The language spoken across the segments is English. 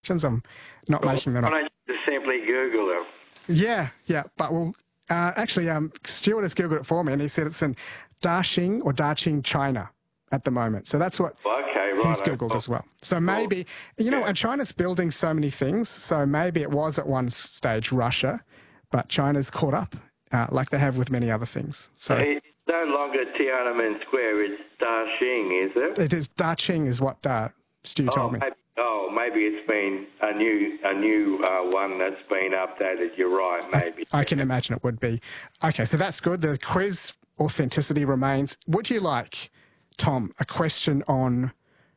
I'm not making them up. Why don't you just simply Google them? Yeah, but actually, Stuart has Googled it for me, and he said it's in Daqing, China at the moment. So that's what he's Googled as well. So maybe, and China's building so many things, so maybe it was at one stage Russia, but China's caught up, like they have with many other things. So it's no longer Tiananmen Square, it's Daqing, is it? It is Daqing is what Stu told me. Maybe it's been a new one that's been updated. You're right, maybe. I can imagine it would be. Okay, so that's good. The quiz authenticity remains. Would you like, Tom, a question on,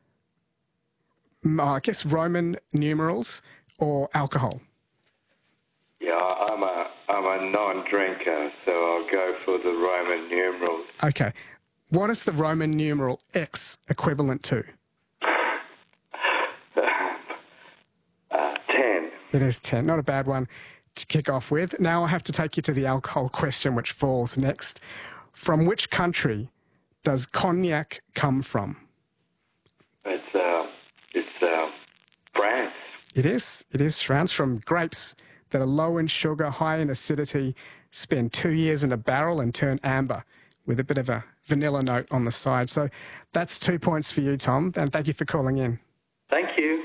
I guess, Roman numerals or alcohol? Yeah, I'm a non-drinker, so I'll go for the Roman numerals. Okay. What is the Roman numeral X equivalent to? 10. It is 10. Not a bad one to kick off with. Now I have to take you to the alcohol question, which falls next. From which country does cognac come from? It's France. It is France, from grapes that are low in sugar, high in acidity, spend 2 years in a barrel and turn amber with a bit of a vanilla note on the side. So that's 2 points for you, Tom, and thank you for calling in. Thank you.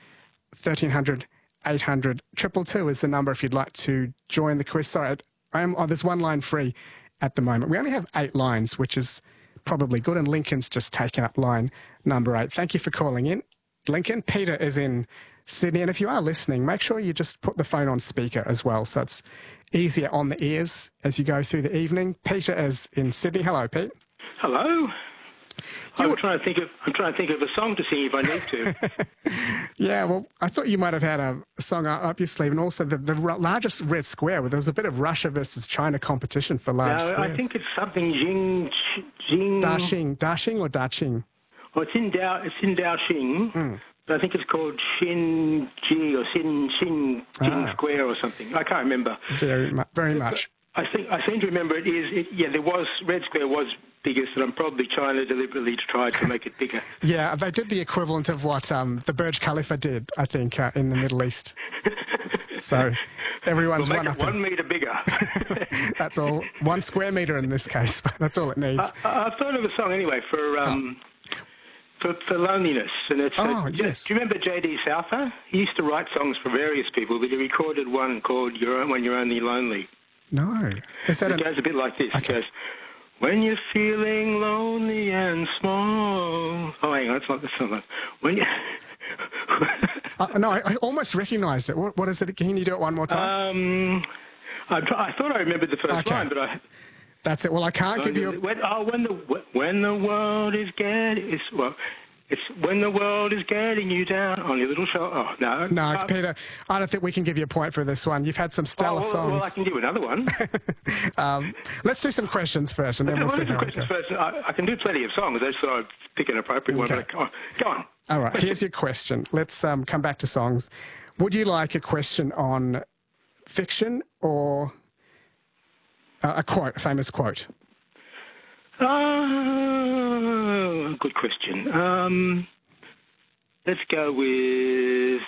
1300 800 222 is the number if you'd like to join the quiz. Sorry, there's one line free at the moment. We only have 8 lines, which is probably good, and Lincoln's just taken up line number 8. Thank you for calling in, Lincoln. Peter is in Sydney, and if you are listening, make sure you just put the phone on speaker as well, so it's easier on the ears as you go through the evening. Peter is in Sydney. Hello, Pete. Hello. I'm trying to think of a song to sing if I need to. Yeah, well, I thought you might have had a song up your sleeve, and also the largest red square, where there was a bit of Russia versus China competition for large squares. I think it's something Jing. Daqing or Daqing? Well, it's in Daqing, but I think it's called Xinji or Xin Jing Square or something. I can't remember. Very much. I seem to remember Red Square was biggest, and probably China deliberately tried to make it bigger. Yeah, they did the equivalent of what the Burj Khalifa did, I think, in the Middle East. So everyone's we'll make it 1 metre bigger. That's all. 1 square metre in this case, but that's all it needs. I've thought of a song anyway for loneliness, and it's. Yes. Do you remember J.D. Souther? He used to write songs for various people, but he recorded one called "When You're Only Lonely." No, it goes a bit like this. Okay. It goes, when you're feeling lonely and small. Oh, hang on, it's not the song. When you. No, I almost recognised it. What is it? Can you do it one more time? I thought I remembered the first line, but I. That's it. Well, I can't give you. When the world is getting. It's when the world is getting you down on your little shoulder. Oh, no. No, Peter, I don't think we can give you a point for this one. You've had some stellar songs. Well, I can do another one. Let's do some questions first, and then we'll see how it goes. I can do plenty of songs. I just thought I'd pick an appropriate one. But go on. All right, here's your question. Let's come back to songs. Would you like a question on fiction or a famous quote? Good question. Let's go with,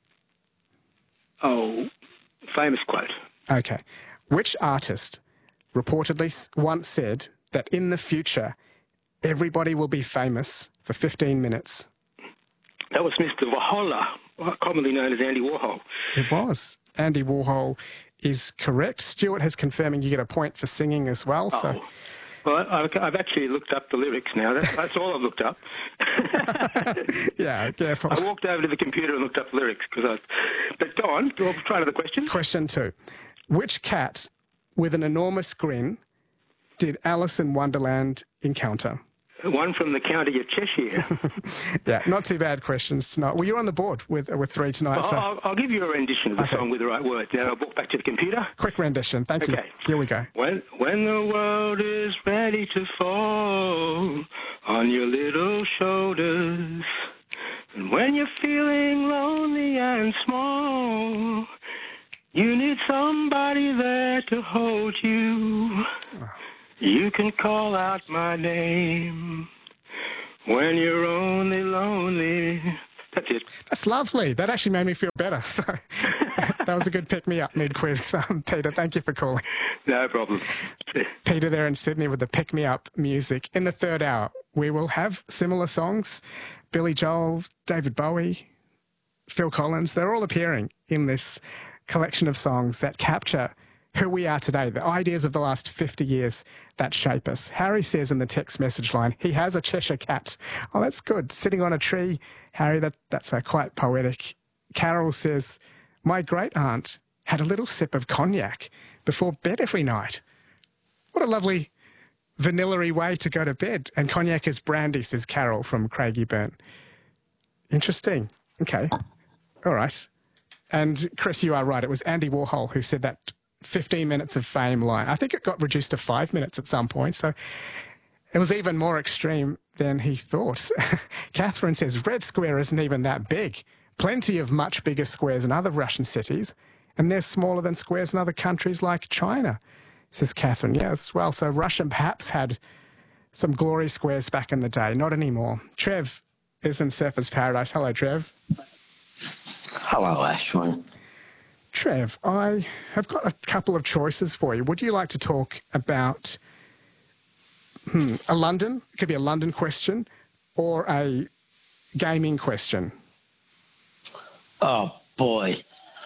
famous quote. Okay. Which artist reportedly once said that in the future, everybody will be famous for 15 minutes? That was Mr. Warhol, commonly known as Andy Warhol. It was. Andy Warhol is correct. Stuart has confirming you get a point for singing as well. So. Well, I've actually looked up the lyrics now. That's all I've looked up. Yeah, careful. I walked over to the computer and looked up lyrics. But go on, we'll try another question. Question 2. Which cat with an enormous grin did Alice in Wonderland encounter? One from the county of Cheshire. Yeah, not too bad questions tonight. Well, you're on the board with 3 tonight. Well, I'll give you a rendition of the song with the right words. Now I'll walk back to the computer. Quick rendition. Thank you. Here we go. When the world is ready to fall on your little shoulders, and when you're feeling lonely and small, you need somebody there to hold you. You can call out my name when you're only lonely. That's it. That's lovely. That actually made me feel better. So that was a good pick-me-up mid-quiz. Peter, thank you for calling. No problem. Peter there in Sydney with the pick-me-up music. In the third hour, we will have similar songs. Billy Joel, David Bowie, Phil Collins, they're all appearing in this collection of songs that capture who we are today, the ideas of the last 50 years that shape us. Harry says in the text message line, he has a Cheshire cat. Oh, that's good. Sitting on a tree, Harry, that's quite poetic. Carol says, my great-aunt had a little sip of cognac before bed every night. What a lovely vanilla-y way to go to bed. And cognac is brandy, says Carol from Craigieburn. Interesting. Okay. All right. And Chris, you are right. It was Andy Warhol who said that 15 minutes of fame line. I think it got reduced to 5 minutes at some point. So it was even more extreme than he thought. Catherine says, Red Square isn't even that big. Plenty of much bigger squares in other Russian cities, and they're smaller than squares in other countries like China, says Catherine. Yes, well, so Russia perhaps had some glory squares back in the day. Not anymore. Trev is in Surfers Paradise. Hello, Trev. Hello, Ashwin. Trev, I have got a couple of choices for you. Would you like to talk about a London? It could be a London question or a gaming question. Oh, boy.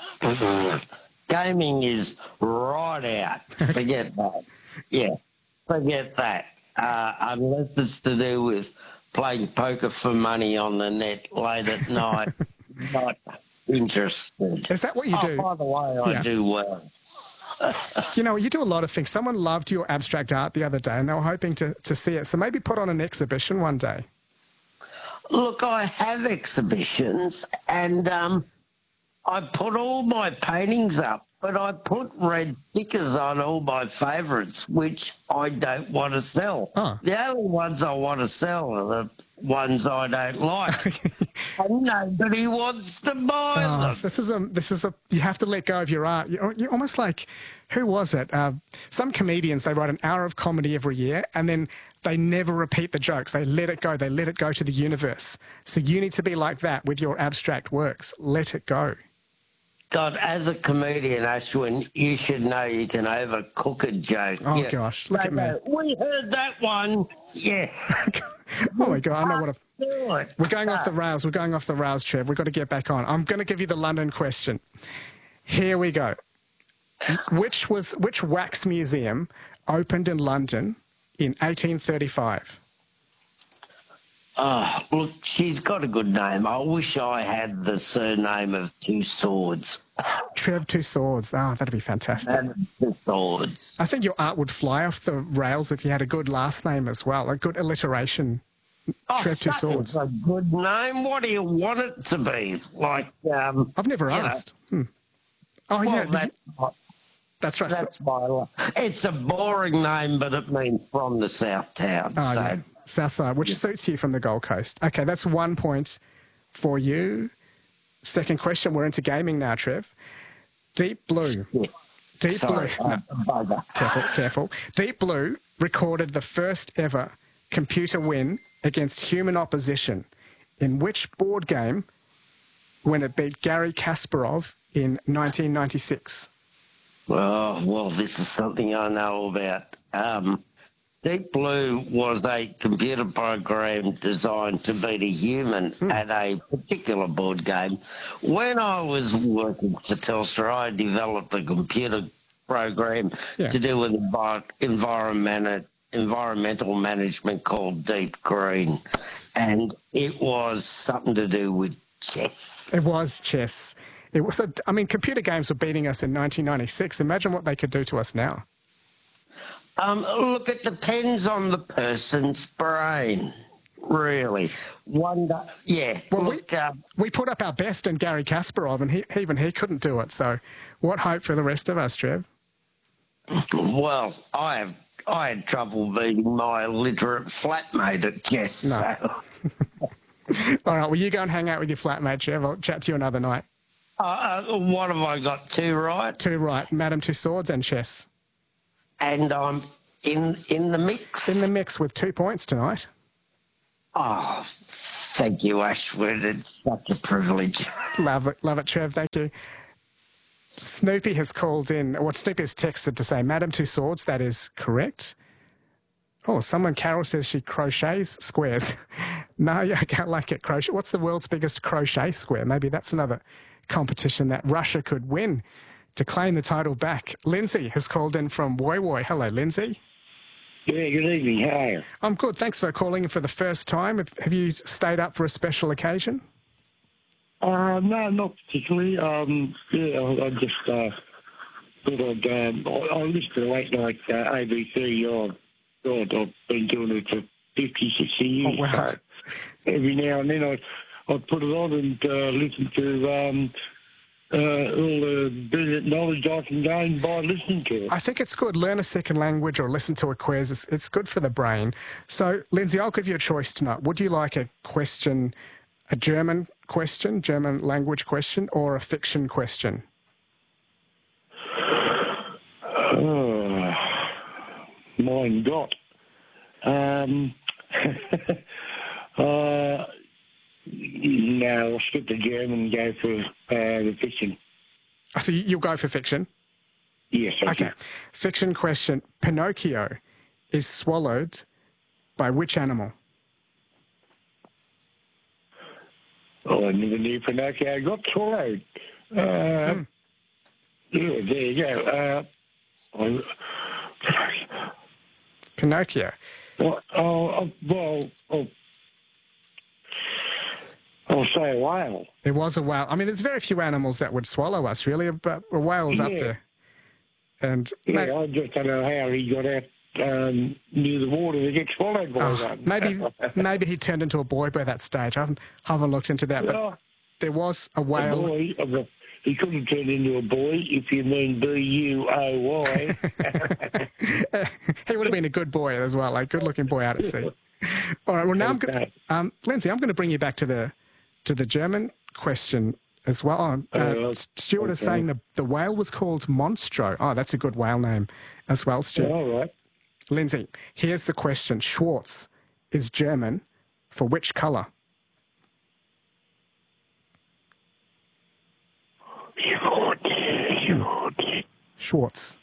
Gaming is right out. Forget that. Yeah, forget that. Unless it's to do with playing poker for money on the net late at night. Not interested. Is that what you do? By the way, I do well. You know, you do a lot of things. Someone loved your abstract art the other day and they were hoping to see it. So maybe put on an exhibition one day. Look, I have exhibitions and I put all my paintings up, but I put red stickers on all my favourites, which I don't want to sell. Oh. The only ones I want to sell are the ones I don't like. And nobody wants to buy them. This is a. You have to let go of your art. You're almost like, who was it? Some comedians, they write an hour of comedy every year, and then they never repeat the jokes. They let it go. They let it go to the universe. So you need to be like that with your abstract works. Let it go. God, as a comedian, Ashwin, you should know you can overcook a joke. Oh, gosh, look at me. We heard that one. Yeah. Oh, my God, I know what we're going off the rails. We're going off the rails, Trev. We've got to get back on. I'm going to give you the London question. Here we go. Which wax museum opened in London in 1835? Oh, look, she's got a good name. I wish I had the surname of Two Swords. Trev Two Swords. Oh, that'd be fantastic. Two Swords. I think your art would fly off the rails if you had a good last name as well, a good alliteration. Trev Two Swords. A good name. What do you want it to be? Like, I've never asked. Oh, well, yeah. That's right. That's my. It's a boring name, but it means from the South Town. Oh, so. yeah. South Side, which suits you from the Gold Coast. Okay, that's 1 point for you. Second question, we're into gaming now, Trev. Deep Blue. Yeah. Deep Sorry, Blue. Careful. Deep Blue recorded the first ever computer win against human opposition in which board game when it beat Garry Kasparov in 1996? Oh, well, this is something I know about. Deep Blue was a computer program designed to beat a human at a particular board game. When I was working for Telstra, I developed a computer program to do with environmental management called Deep Green, and it was something to do with chess. It was chess. It was. I mean, computer games were beating us in 1996. Imagine what they could do to us now. Look, it depends on the person's brain, really. Well, look, we put up our best in Garry Kasparov, and he couldn't do it. So, what hope for the rest of us, Trev? Well, I had trouble beating my illiterate flatmate at chess. No. So. All right, well, you go and hang out with your flatmate, Trev. I'll chat to you another night. What have I got? 2 right? 2 right. Madam Two Swords and chess. And I'm in the mix. In the mix with 2 points tonight. Oh, Thank you, Ashwood. It's such a privilege. Love it, Trev. Thank you. Snoopy has called in, or Snoopy has texted to say, Madam Two Swords, that is correct. Oh, Carol says she crochets squares. No, yeah, I can't like it. Crochet. What's the world's biggest crochet square? Maybe that's another competition that Russia could win to claim the title back. Lindsay has called in from Woy Woy. Hello, Lindsay. Yeah, good evening. How are you? I'm good. Thanks for calling in for the first time. Have you stayed up for a special occasion? No, not particularly. I just thought I listened to late night ABC. God, I've been doing it for 50, 60 years. Oh, wow. So every now and then I'd put it on and listen to all the brilliant knowledge I can gain by listening to it. I think it's good. Learn a second language or listen to a quiz. It's good for the brain. So, Lindsay, I'll give you a choice tonight. Would you like a question, a German question, German language question, or a fiction question? Oh, mein Gott. No, I'll skip the German and go for the fiction. So you'll go for fiction? Yes. Okay. Fiction question. Pinocchio is swallowed by which animal? Oh, I never knew Pinocchio got swallowed. Yeah, there you go. Pinocchio. I'll say a whale. It was a whale. I mean, there's very few animals that would swallow us, really, but a whale's up there. And I just don't know how he got out near the water to get swallowed by one. Maybe he turned into a boy by that stage. I haven't looked into that, but there was a whale. A boy. He couldn't turn into a boy if you mean B-U-O-Y. He would have been a good boy as well, a good-looking boy out at sea. All right. Well, now Lindsay, I'm going to bring you back to the German question as well. Stuart is saying the whale was called Monstro. Oh, that's a good whale name as well, Stuart. All right. Lindsay, here's the question. Schwarz is German for which colour? Schwarz.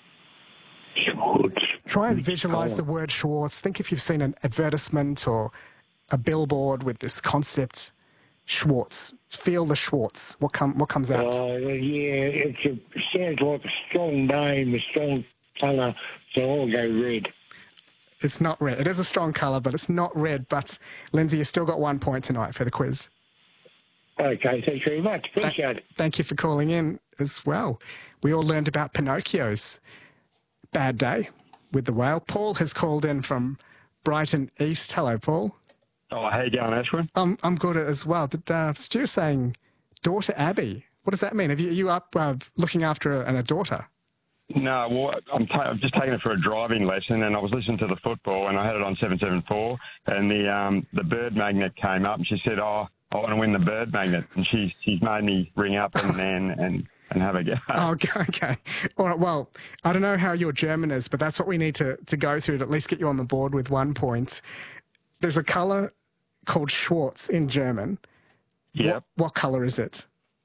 Try and visualise the word Schwarz. Think if you've seen an advertisement or a billboard with this concept. Schwarz. Feel the Schwarz. What comes out? Yeah, it sounds like a strong name, a strong colour, so I'll go red. It's not red. It is a strong colour, but it's not red. But, Lindsay, you still got 1 point tonight for the quiz. Okay, thanks very much. Appreciate it. Thank you for calling in as well. We all learned about Pinocchio's bad day with the whale. Paul has called in from Brighton East. Hello, Paul. Oh, how you going, Ashwin? I'm good as well. But Stu's saying daughter Abby. What does that mean? Are you up looking after a daughter? No, well, I'm just taking it for a driving lesson, and I was listening to the football, and I had it on 774, and the bird magnet came up, and she said, "Oh, I want to win the bird magnet," and she's made me ring up and have a go. Oh, okay. All right, well, I don't know how your German is, but that's what we need to go through to at least get you on the board with 1 point. There's a colour called Schwarz in German. Yep. What colour is it?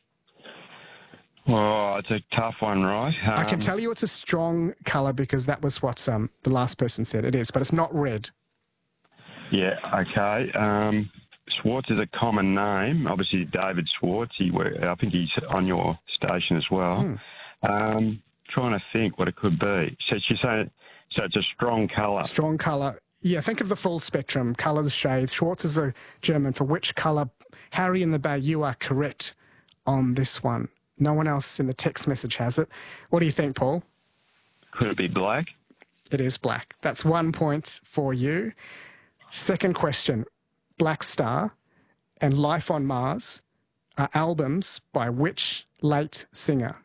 Oh, it's a tough one, right? I can tell you it's a strong colour because that was what the last person said it is, but it's not red. Yeah, okay. Schwartz is a common name. Obviously, David Schwartz. I think he's on your station as well. Trying to think what it could be. So she's saying, it's a strong colour. Strong colour. Yeah, think of the full spectrum, colours, shades. Schwartz is a German for which colour. Harry in the Bay, you are correct on this one. No one else in the text message has it. What do you think, Paul? Could it be black? It is black. That's 1 point for you. Second question. Black Star and Life on Mars are albums by which late singer?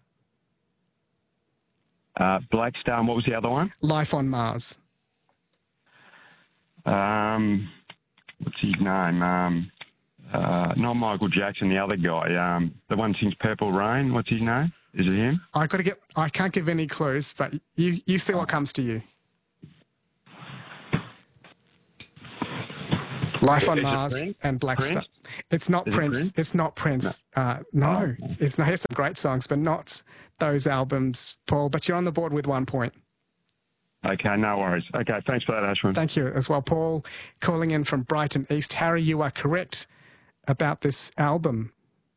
Black Star, and what was the other one? Life on Mars. What's his name? Not Michael Jackson, the other guy. The one who sings Purple Rain. What's his name? Is it him? I can't give any clues, but you see what comes to you. Life on Is it Mars Prince? and Black Star. Prince? It's not Is it Prince. Prince? It's not Prince. No, it's not. He has some great songs, but not those albums, Paul. But you're on the board with 1 point. Okay, no worries. Okay, thanks for that, Ashwin. Thank you as well, Paul. Calling in from Brighton East. Harry, you are correct about this album.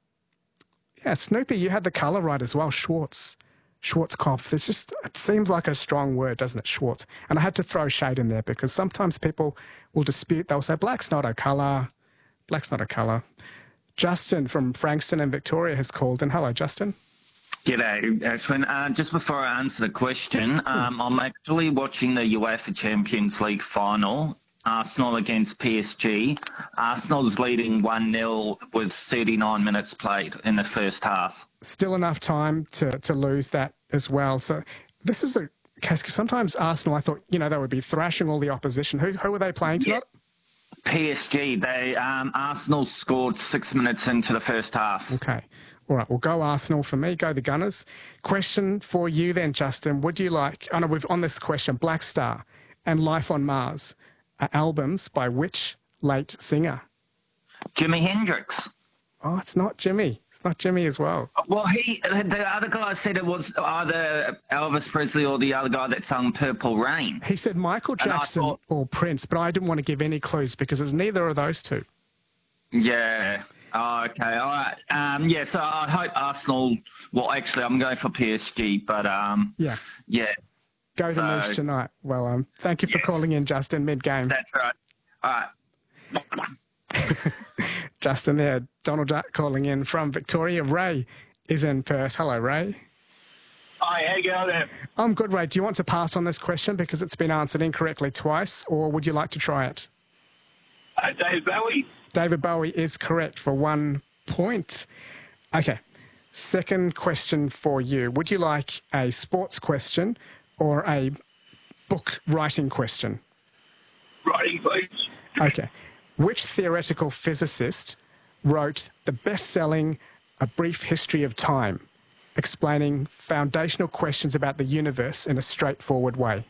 Yeah, Snoopy, you had the colour right as well. Schwarzkopf. It seems like a strong word, doesn't it? Schwartz. And I had to throw shade in there because sometimes people will dispute. They'll say, black's not a colour. Black's not a colour. Justin from Frankston and Victoria has called in. Hello, Justin. G'day, Ashwin. Just before I answer the question, I'm actually watching the UEFA Champions League final, Arsenal against PSG. Arsenal's leading 1-0 with 39 minutes played in the first half. Still enough time to lose that as well. So this is a case, because sometimes Arsenal, I thought, they would be thrashing all the opposition. Who were they playing tonight? PSG, Arsenal scored 6 minutes into the first half. Okay. All right, well, go Arsenal for me. Go the Gunners. Question for you then, Justin. Would you like, I know we've on this question, Black Star and Life on Mars are albums by which late singer? Jimi Hendrix. Oh, it's not Jimmy. It's not Jimmy as well. Well, the other guy said it was either Elvis Presley or the other guy that sung Purple Rain. He said Michael Jackson or Prince, but I didn't want to give any clues because it's neither of those two. Yeah. Oh, okay. All right. So I hope Arsenal. Well, actually, I'm going for PSG, but yeah. Go the Moose tonight. Well, thank you for calling in, Justin. Mid-game. That's right. All right. Justin there. Donald Duck calling in from Victoria. Ray is in Perth. Hello, Ray. Hi, how you going there? I'm good, Ray. Do you want to pass on this question because it's been answered incorrectly twice, or would you like to try it? Dave Bowie. David Bowie is correct for 1 point. Okay. Second question for you. Would you like a sports question or a book writing question? Writing, please. Okay. Which theoretical physicist wrote the best-selling A Brief History of Time, explaining foundational questions about the universe in a straightforward way?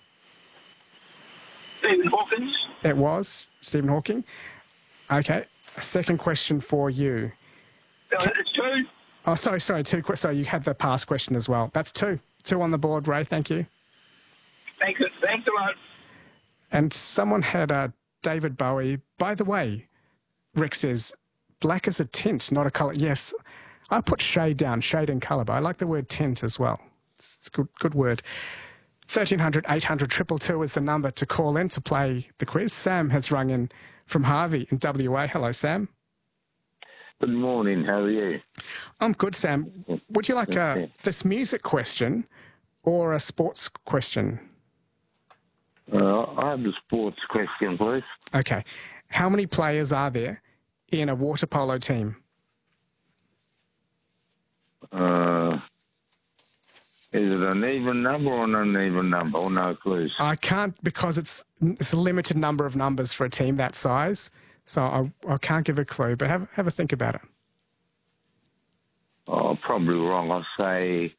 Stephen Hawking. It was Stephen Hawking. Okay. A second question for you. It's two. Oh, sorry, two. Sorry, you had the past question as well. That's two. Two on the board, Ray. Thank you. Thanks a lot. And someone had David Bowie. By the way, Rick says, black is a tint, not a colour. Yes, I put shade down, shade and colour, but I like the word tint as well. It's a good word. 1300 800 222 is the number to call in to play the quiz. Sam has rung in from Harvey in WA. Hello, Sam. Good morning. How are you? I'm good, Sam. Would you like this music question or a sports question? I have a sports question, please. Okay. How many players are there in a water polo team? Is it an even number or an uneven number, or no clues? I can't, because it's a limited number of numbers for a team that size, so I can't give a clue, but have a think about it. Oh, probably wrong. I'll say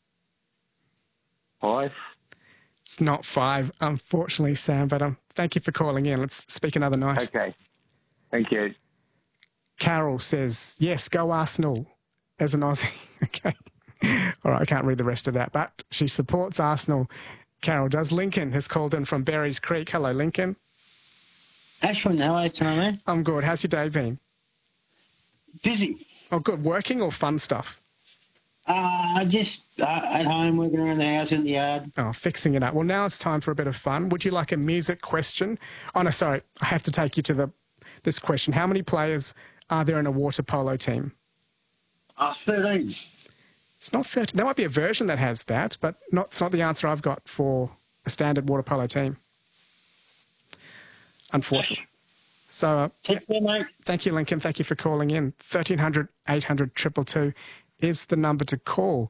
5. It's not 5, unfortunately, Sam, but thank you for calling in. Let's speak another night. Okay. Thank you. Carol says, yes, go Arsenal as an Aussie. Okay. All right, I can't read the rest of that, but she supports Arsenal. Carol does. Lincoln has called in from Berries Creek. Hello, Lincoln. Ashwin, how are you tonight, man? I'm good. How's your day been? Busy. Oh, good. Working or fun stuff? Just at home, working around the house, in the yard. Oh, fixing it up. Well, now it's time for a bit of fun. Would you like a music question? Oh, no, sorry. I have to take you to this question. How many players are there in a water polo team? 13. It's not 13. There might be a version that has that, but it's not the answer I've got for a standard water polo team. Unfortunately. So, Take care, mate. Thank you, Lincoln. Thank you for calling in. 1300 800 222 is the number to call.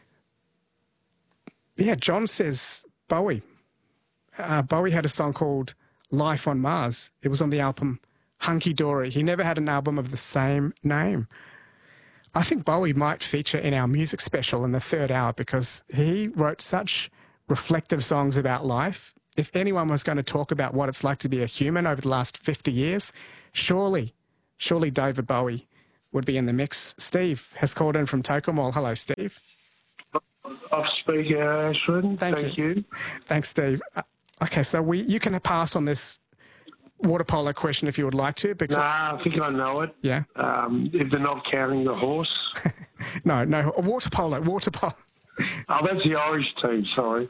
Yeah, John says Bowie. Bowie had a song called Life on Mars. It was on the album Hunky Dory. He never had an album of the same name. I think Bowie might feature in our music special in the third hour because he wrote such reflective songs about life. If anyone was going to talk about what it's like to be a human over the last 50 years, Surely David Bowie would be in the mix. Steve has called in from Tokyo. Hello, Steve. Off speaker, Ashwin. Thank you. Thanks, Steve. Okay, so you can pass on this water polo question if you would like to. Because I think I know it. Yeah. If they're not counting the horse. No, water polo. Oh, that's the Irish team, sorry.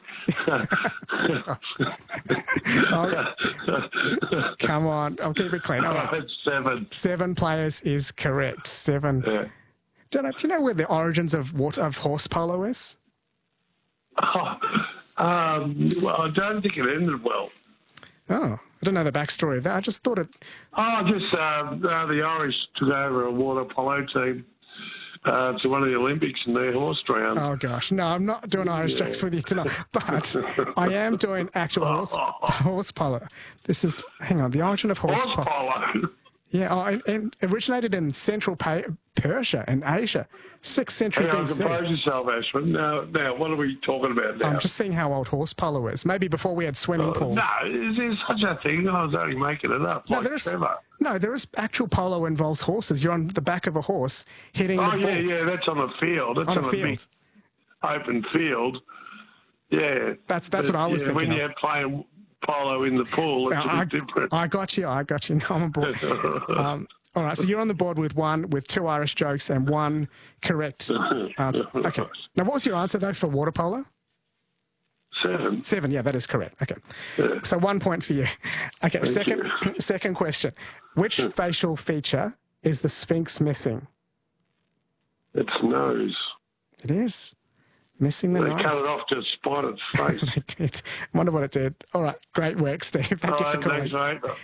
Come on, I'll keep it clean. All right. It's 7. 7 players is correct. 7. Yeah. Do you know where the origins of horse polo is? Well, I don't think it ended well. Oh, I don't know the backstory of that. I just thought it... the Irish took over a water polo team to one of the Olympics and their horse drowned. Oh, gosh. No, I'm not doing Irish jokes with you tonight, but I am doing actual horse polo. This is... Hang on, the origin of horse polo. Yeah, and originated in Central Persia and Asia, 6th century BC. Compose yourself, Ashwin. Now, what are we talking about now? I'm just seeing how old horse polo is. Maybe before we had swimming pools. No, is there such a thing? I was only making it up. No, there is actual polo involves horses. You're on the back of a horse hitting the ball. Yeah, that's on a field. That's on a big open field. Yeah. That's what I was thinking when you're playing polo in the pool, it's a bit different. I got you. No, I'm on board. All right, so you're on the board with 2 Irish jokes and 1 correct answer. Okay. Now, what was your answer, though, for water polo? 7. 7, yeah, that is correct. Okay. Yeah. So 1 point for you. Okay, second question. Which facial feature is the Sphinx missing? Its nose. It is. Missing the nose. They cut it off to spot its face. They did. I wonder what it did. All right, great work, Steve. Thank you for calling. Thanks, mate.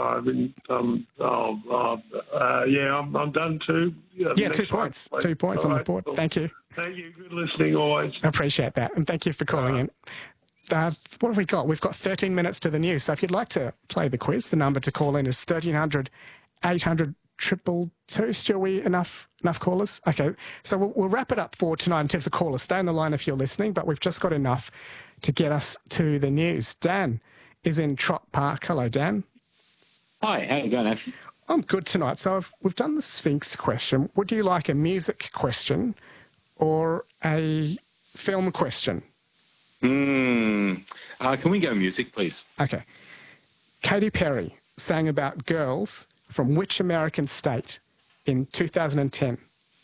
I'm done too. Yeah, 2 points. 2 points on the board. Cool. Thank you. Thank you. Good listening always. I appreciate that. And thank you for calling in. What have we got? We've got 13 minutes to the news. So if you'd like to play the quiz, the number to call in is 1300 800 222. Still enough callers? Okay, so we'll wrap it up for tonight in terms of callers. Stay on the line if you're listening, but we've just got enough to get us to the news. Dan is in Trott Park. Hello, Dan. Hi, how you going, Ash? I'm good tonight. So we've done the Sphinx question. Would you like a music question or a film question? Can we go music, please? Okay. Katy Perry sang about girls from which American state in 2010?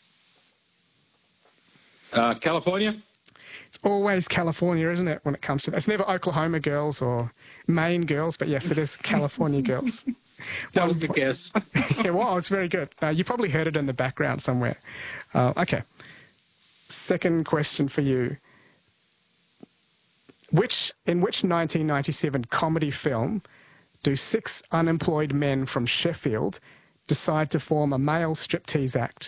California? It's always California, isn't it, when it comes to that? It's never Oklahoma girls or Maine girls, but yes, it is California girls. That was the guess. Yeah, well, it's very good. You probably heard it in the background somewhere. Okay. Second question for you. In which 1997 comedy film do 6 unemployed men from Sheffield decide to form a male striptease act?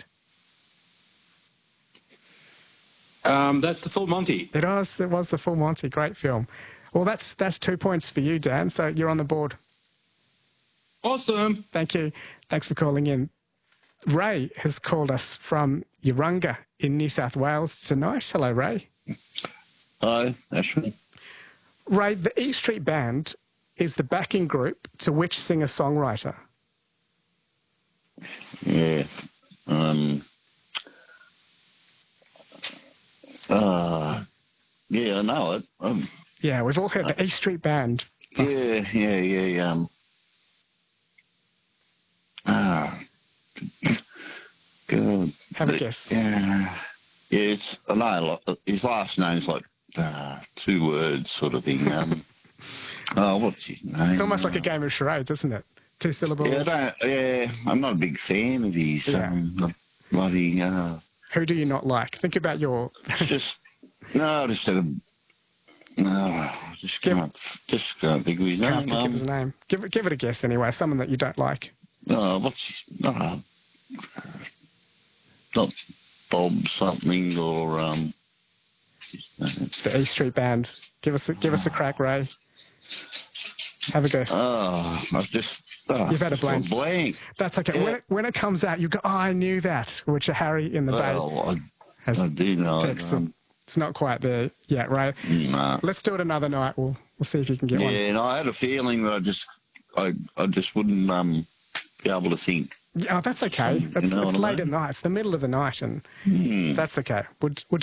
That's The Full Monty. It was The Full Monty. Great film. Well, that's 2 points for you, Dan, so you're on the board. Awesome. Thank you. Thanks for calling in. Ray has called us from Urunga in New South Wales tonight. Hello, Ray. Hi, Ashwin. Ray, the E Street Band is the backing group to which singer-songwriter? Yeah. Yeah, I know it. Yeah, we've all heard the E Street Band. Yeah. God. Have a guess. Yeah, it's I know. His last name's like 2 words, sort of thing. What's his name? It's almost like a game of charades, isn't it? 2 syllables. Yeah, I'm not a big fan of his bloody. Who do you not like? Think about your. Just can't think of his name. Can't think of his name. Give it a guess anyway. Someone that you don't like. What's his? Not Bob something or the E Street Band. Give us a crack, Ray. Have a guess. You've had a blank. That's okay. Yeah. When it comes out, you go, I knew that, which Harry in the Bay has I do know. It's not quite there yet, right? No. Let's do it another night. We'll see if you can get one. Yeah, and I had a feeling that I just wouldn't be able to think. Yeah, that's okay. It's know what late I at mean? night. It's the middle of the night, and that's okay. We'll